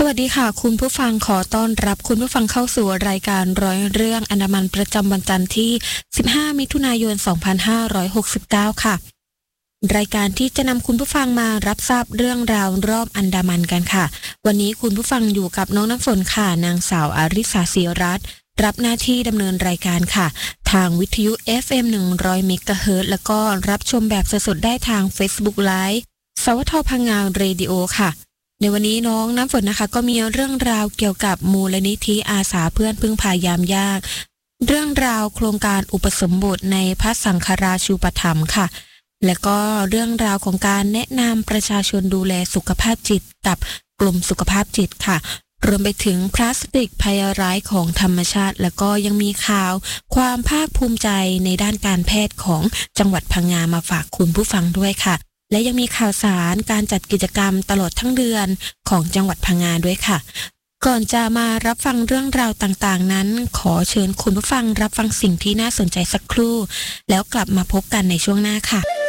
วัสดีค่ะคุณผู้ฟังขอต้อนรับคุณผู้ฟังเข้าสู่รายการร้อยเรื่องอันดามันประจำวันจันทร์ที่15มิถุนายน2569ค่ะรายการที่จะนำคุณผู้ฟังมารับทราบเรื่องราวรอบอันดามันกันค่ะวันนี้คุณผู้ฟังอยู่กับน้องน้ำฝนค่ะนางสาวอาริสาศิรัตน์รับหน้าที่ดำเนินรายการค่ะทางวิทยุ FM 100 เมกะเฮิรตซ์แล้วก็รับชมแบบสดๆได้ทาง Facebook Live สวทพังงาเรดิโอค่ะในวันนี้น้องน้ำฝนนะคะก็มีเรื่องราวเกี่ยวกับมูลนิธิอาสาเพื่อนพึ่งพายามยากเรื่องราวโครงการอุปสมบทในพระสังฆราชูปถัมภ์ค่ะและก็เรื่องราวของการแนะนำประชาชนดูแลสุขภาพจิตกับกลุ่มสุขภาพจิตค่ะรวมไปถึงพลาสติกภัยร้ายของธรรมชาติแล้วก็ยังมีข่าวความภาคภูมิใจในด้านการแพทย์ของจังหวัดพังงามาฝากคุณผู้ฟังด้วยค่ะและยังมีข่าวสารการจัดกิจกรรมตลอดทั้งเดือนของจังหวัดพังงาด้วยค่ะก่อนจะมารับฟังเรื่องราวต่างๆนั้นขอเชิญคุณผู้ฟังรับฟังสิ่งที่น่าสนใจสักครู่แล้วกลับมาพบกันในช่วงหน้าค่ะ